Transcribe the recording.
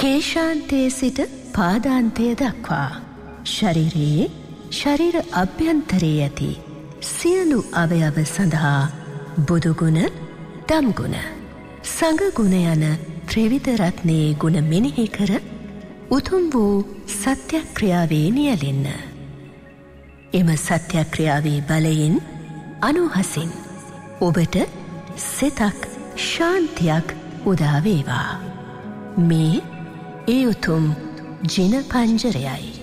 කේශාන්තයේ සිට පාදාන්තය දක්වා ශරීරයේ ශරීර අභ්‍යන්තරයේ ඇති සියලු අවයව සඳහා බුදුගුණ, දම්ගුණ, සංඝගුණ යන ත්‍රිවිධ රත්නයේ ගුණ මෙනෙහි කර උතුම් වූ සත්‍යක්‍රියාවේ නියැලෙන්න. එම සත්‍යක්‍රියාවේ බලයෙන් අනුහසින් ඔබට සිතක් ශාන්තියක් උදා වේවා. මේ ඒ උතුම් ජින පංජරයයි.